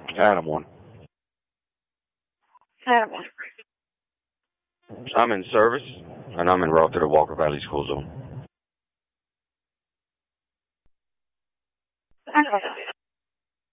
Adam 1. Adam 1. I'm in service, and I'm en route to the Walker Valley School Zone. Adam 1.